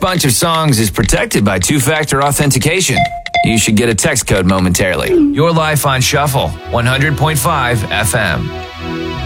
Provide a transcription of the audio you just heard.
bunch of songs is protected by two-factor authentication. You should get a text code momentarily. Your life on Shuffle, 100.5 FM.